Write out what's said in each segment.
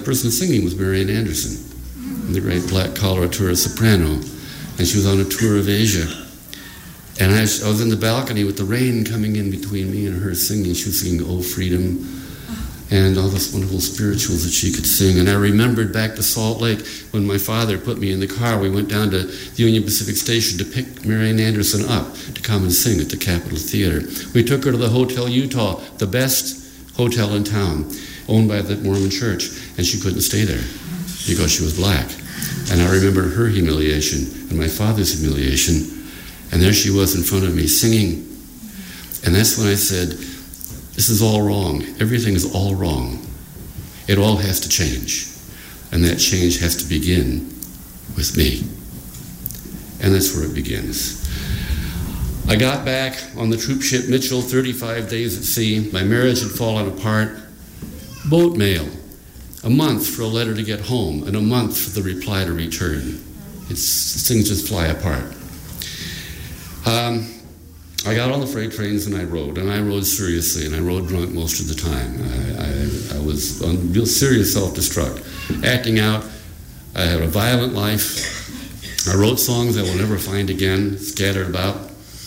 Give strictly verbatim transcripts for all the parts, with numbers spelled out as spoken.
person singing was Marian Anderson, the great black coloratura soprano, and she was on a tour of Asia. And I was, I was in the balcony with the rain coming in between me and her singing. She was singing "Oh Freedom" and all those wonderful spirituals that she could sing. And I remembered back to Salt Lake when my father put me in the car. We went down to the Union Pacific Station to pick Marian Anderson up to come and sing at the Capitol Theater. We took her to the Hotel Utah, the best hotel in town, owned by the Mormon Church, and she couldn't stay there because she was black. And I remember her humiliation and my father's humiliation. And there she was in front of me singing. And that's when I said, this is all wrong. Everything is all wrong. It all has to change. And that change has to begin with me. And that's where it begins. I got back on the troop ship Mitchell, thirty-five days at sea. My marriage had fallen apart. Boat mail. A month for a letter to get home, and a month for the reply to return. It's, things just fly apart. Um, I got on the freight trains and I rode, and I rode seriously, and I rode drunk most of the time. I, I, I was on real serious self-destruct, acting out. I had a violent life. I wrote songs I will never find again, scattered about.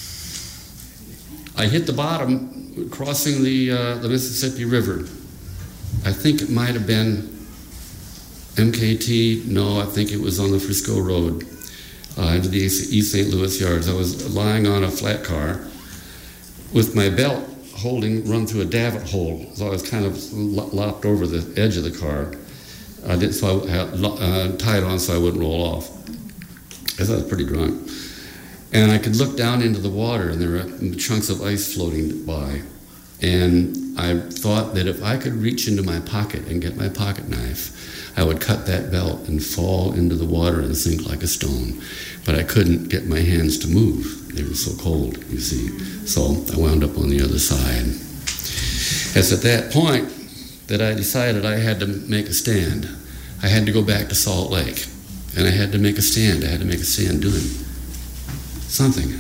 I hit the bottom crossing the uh, the Mississippi River. I think it might have been M K T. No, I think it was on the Frisco Road. Uh, into the East Saint Louis yards. I was lying on a flat car with my belt holding, run through a davit hole. So I was kind of lopped over the edge of the car. I did, so I had uh, tied on so I wouldn't roll off. I thought I was pretty drunk. And I could look down into the water, and there were chunks of ice floating by. And I thought that if I could reach into my pocket and get my pocket knife, I would cut that belt and fall into the water and sink like a stone. But I couldn't get my hands to move. They were so cold, you see. So I wound up on the other side. It's at that point that I decided I had to make a stand. I had to go back to Salt Lake. And I had to make a stand. I had to make a stand doing something.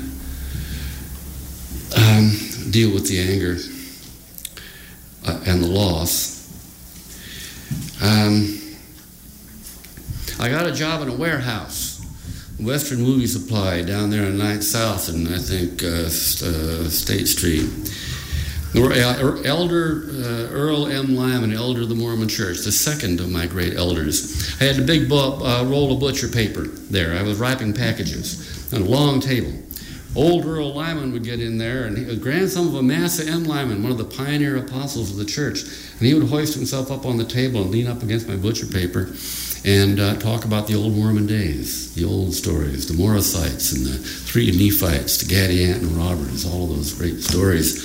Um, deal with the anger uh, and the loss. Um... I got a job in a warehouse, Western Movie Supply, down there on ninth South and I think uh, uh, State Street. Elder uh, Earl M. Lyman, elder of the Mormon Church, the second of my great elders. I had a big bu- uh, roll of butcher paper there. I was wrapping packages on a long table. Old Earl Lyman would get in there, and he was grandson of Amasa M. Lyman, one of the pioneer apostles of the church. And he would hoist himself up on the table and lean up against my butcher paper and uh, talk about the old Mormon days, the old stories, the Morosites and the three Nephites, the Gadiant and Roberts, all of those great stories.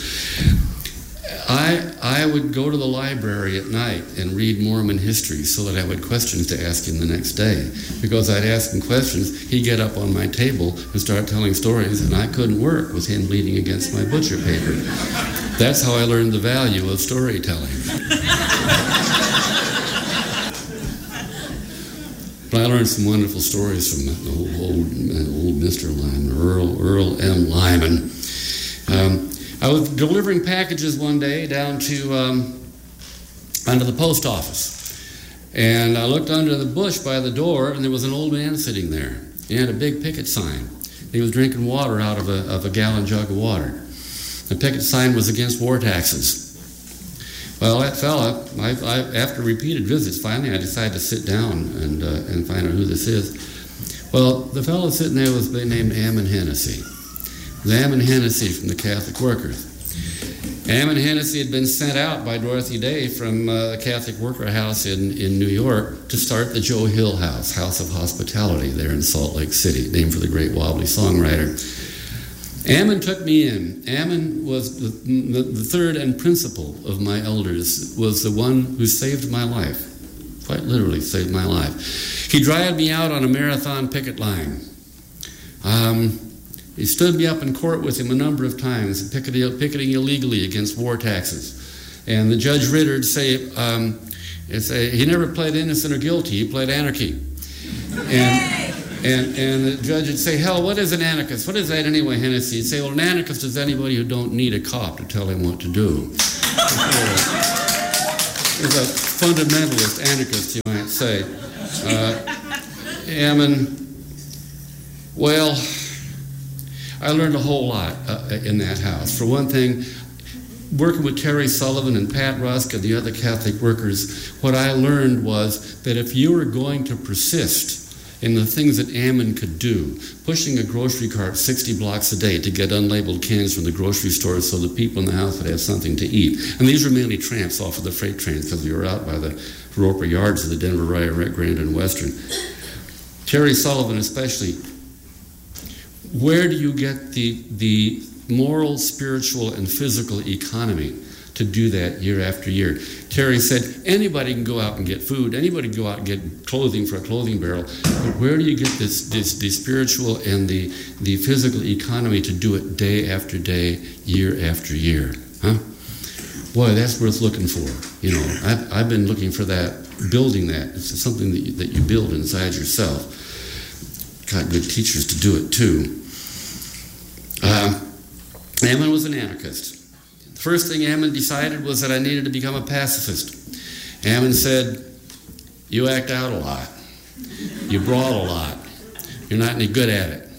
I I would go to the library at night and read Mormon history so that I had questions to ask him the next day. Because I'd ask him questions, he'd get up on my table and start telling stories, and I couldn't work with him leaning against my butcher paper. That's how I learned the value of storytelling. But I learned some wonderful stories from the old, old, old Mister Lyman, Earl, Earl M. Lyman. Um, I was delivering packages one day down to um, under the post office. And I looked under the bush by the door, and there was an old man sitting there. He had a big picket sign. He was drinking water out of a, of a gallon jug of water. The picket sign was against war taxes. Well, that fella, I, I, after repeated visits, finally I decided to sit down and uh, and find out who this is. Well, the fellow sitting there was named Ammon Hennessy. It was Ammon Hennessy from the Catholic Workers. Ammon Hennessy had been sent out by Dorothy Day from uh, the Catholic Worker House in, in New York to start the Joe Hill House, House of Hospitality, there in Salt Lake City, named for the great wobbly songwriter. Ammon took me in. Ammon was the, the, the third and principal of my elders, was the one who saved my life, quite literally saved my life. He dried me out on a marathon picket line. Um, he stood me up in court with him a number of times, picketing, picketing illegally against war taxes. And the Judge Ritter would say, um, say, he never played innocent or guilty, he played anarchy. And... And and the judge would say, hell, what is an anarchist? What is that anyway, Hennessy? He'd say, well, an anarchist is anybody who don't need a cop to tell him what to do. There's a fundamentalist, anarchist, you might say. Uh, Ammon, well, I learned a whole lot uh, in that house. For one thing, working with Terry Sullivan and Pat Rusk and the other Catholic workers, what I learned was that if you were going to persist in the things that Ammon could do, pushing a grocery cart sixty blocks a day to get unlabeled cans from the grocery store so the people in the house would have something to eat. And these were mainly tramps off of the freight trains because we were out by the Roper yards of the Denver, Rio Grande, and Western. Terry Sullivan especially, where do you get the, the moral, spiritual, and physical economy to do that year after year? Terry said, anybody can go out and get food, anybody can go out and get clothing for a clothing barrel, but where do you get this, this the spiritual and the, the physical economy to do it day after day, year after year? Huh? Boy, that's worth looking for. You know, I've, I've been looking for that, building that. It's something that you, that you build inside yourself. Got good teachers to do it too. Uh, Ammon was an anarchist. The first thing Ammon decided was that I needed to become a pacifist. Ammon said, you act out a lot. You brawl a lot. You're not any good at it.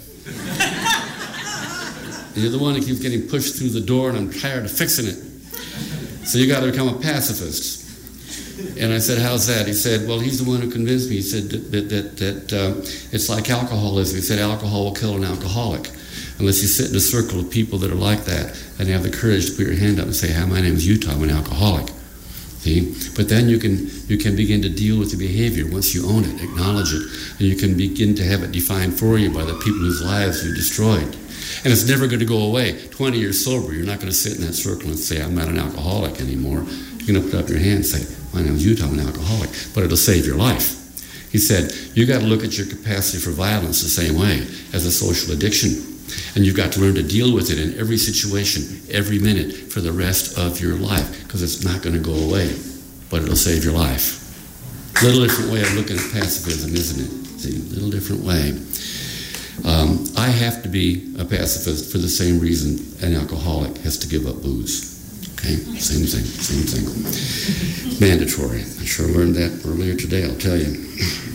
You're the one that keeps getting pushed through the door, and I'm tired of fixing it. So you got to become a pacifist. And I said, how's that? He said, well, he's the one who convinced me. He said that, that, that, that uh, it's like alcoholism. He said alcohol will kill an alcoholic unless you sit in a circle of people that are like that and have the courage to put your hand up and say, hi, my name is Utah, I'm an alcoholic. See? But then you can you can begin to deal with the behavior once you own it, acknowledge it, and you can begin to have it defined for you by the people whose lives you destroyed. And it's never going to go away. twenty years sober, you're not going to sit in that circle and say, I'm not an alcoholic anymore. You're going to put up your hand and say, my name is Utah, I'm an alcoholic. But it'll save your life. He said, you got to look at your capacity for violence the same way as a social addiction. And you've got to learn to deal with it in every situation, every minute, for the rest of your life, because it's not going to go away, but it'll save your life. A little different way of looking at pacifism, isn't it? See, a little different way. Um, I have to be a pacifist for the same reason an alcoholic has to give up booze. Okay, same thing, same thing. Mandatory. I sure learned that earlier today, I'll tell you.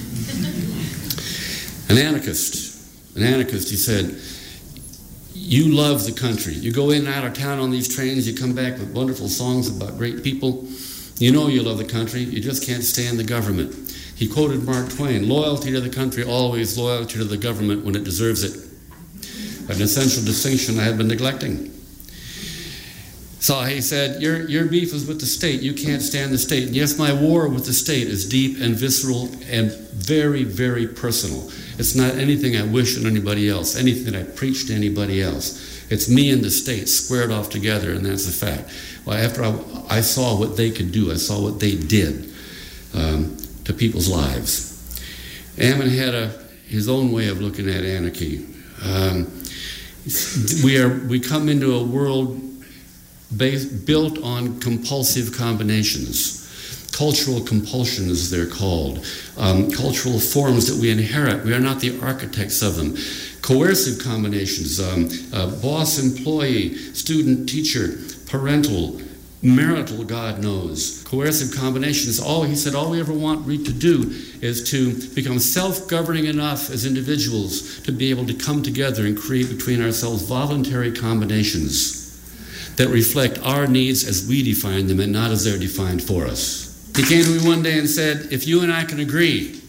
An anarchist, an anarchist, he said, you love the country. You go in and out of town on these trains, you come back with wonderful songs about great people. You know you love the country, you just can't stand the government. He quoted Mark Twain, loyalty to the country, always loyalty to the government when it deserves it. An essential distinction I had been neglecting. So he said, your, your beef is with the state. You can't stand the state. And yes, my war with the state is deep and visceral and very, very personal. It's not anything I wish on anybody else, anything that I preach to anybody else. It's me and the state squared off together, and that's a fact. Well, after I, I saw what they could do, I saw what they did um, to people's lives. Ammon had a, his own way of looking at anarchy. Um, we are we come into a world based, built on compulsive combinations, cultural compulsions they're called, um, cultural forms that we inherit. We are not the architects of them. Coercive combinations, um, uh, boss-employee, student-teacher, parental, marital, God knows. Coercive combinations. All he said, all we ever want to do is to become self-governing enough as individuals to be able to come together and create between ourselves voluntary combinations that reflect our needs as we define them and not as they're defined for us. He came to me one day and said, if you and I can agree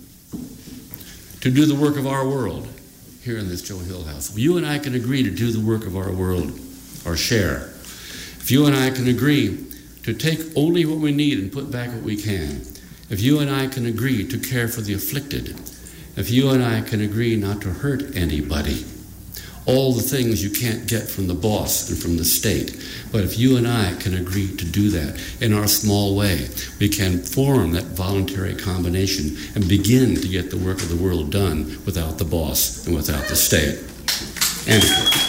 to do the work of our world here in this Joe Hill house, if you and I can agree to do the work of our world, our share, if you and I can agree to take only what we need and put back what we can, if you and I can agree to care for the afflicted, if you and I can agree not to hurt anybody, all the things you can't get from the boss and from the state. But if you and I can agree to do that in our small way, we can form that voluntary combination and begin to get the work of the world done without the boss and without the state. And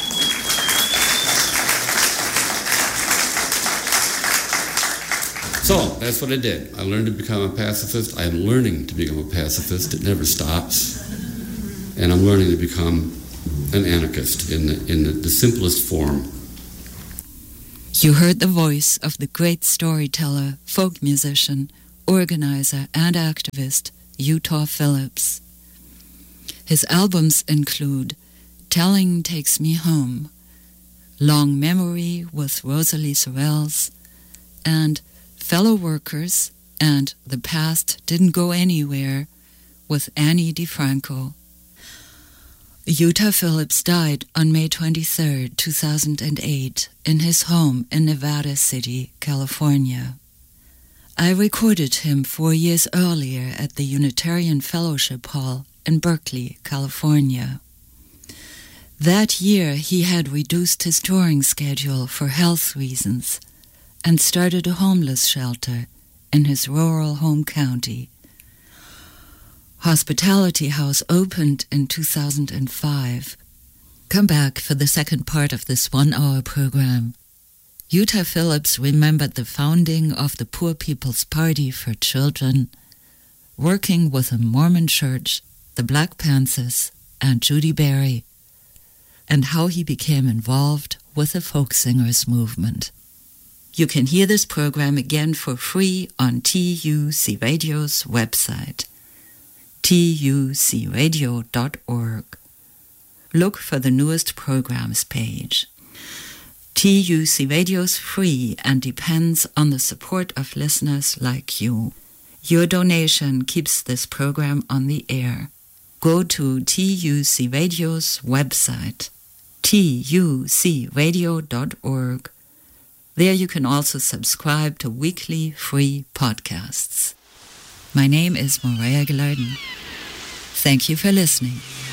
so that's what I did. I learned to become a pacifist. I am learning to become a pacifist. It never stops. And I'm learning to become an anarchist in the, in the, the simplest form. You heard the voice of the great storyteller, folk musician, organizer and activist Utah Phillips. His albums include Telling Takes Me Home, Long Memory with Rosalie Sorrells, and Fellow Workers and The Past Didn't Go Anywhere with Annie DiFranco. Utah Phillips died on May twenty-third, two thousand eight, in his home in Nevada City, California. I recorded him four years earlier at the Unitarian Fellowship Hall in Berkeley, California. That year, he had reduced his touring schedule for health reasons and started a homeless shelter in his rural home county. Hospitality House opened in two thousand five. Come back for the second part of this one-hour program. Utah Phillips remembered the founding of the Poor People's Party for Children, working with the Mormon Church, the Black Panthers, and Judy Berry, and how he became involved with the folk singers movement. You can hear this program again for free on T U C Radio's website, T U C radio dot org. Look for the newest programs page. T U C Radio's free and depends on the support of listeners like you. Your donation keeps this program on the air. Go to T U C Radio's website, T U C radio dot org. There you can also subscribe to weekly free podcasts. My name is Maria Gilardin. Thank you for listening.